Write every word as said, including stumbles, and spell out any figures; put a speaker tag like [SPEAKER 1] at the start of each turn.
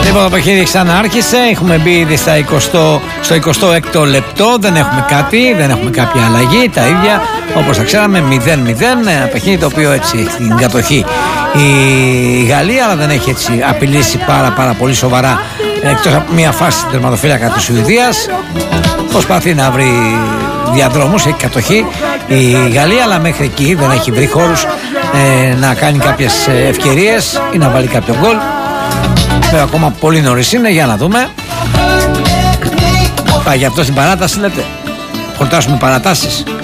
[SPEAKER 1] Λοιπόν, το παιχνίδι ξανάρχισε. Έχουμε μπει ήδη στα εικοστό, στο εικοστό έκτο λεπτό. Δεν έχουμε κάτι, δεν έχουμε κάποια αλλαγή. Τα ίδια όπως τα ξέραμε, μηδέν μηδέν. Ένα παιχνίδι το οποίο έτσι έχει την κατοχή η Γαλλία, αλλά δεν έχει έτσι απειλήσει πάρα, πάρα πολύ σοβαρά, εκτός από μια φάση στην τερματοφύλακα της Σουηδίας. Προσπαθεί να βρει διαδρόμους, έχει κατοχή η Γαλλία, αλλά μέχρι εκεί δεν έχει βρει χώρους ε, να κάνει κάποιες ευκαιρίες ή να βάλει κάποιο γκολ. Βέβαια ακόμα πολύ νωρίς είναι, για να δούμε. Πάει γι' αυτό στην παράταση, λέτε. Χορτάσουμε παρατάσεις.